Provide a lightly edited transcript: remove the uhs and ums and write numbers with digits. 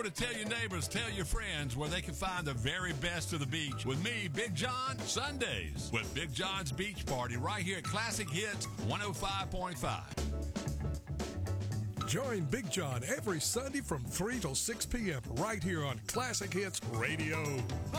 To tell your neighbors, tell your friends where they can find the very best of the beach. With me, Big John, Sundays with Big John's Beach Party right here at Classic Hits 105.5. Join Big John every Sunday from 3 till 6 p.m. right here on Classic Hits Radio.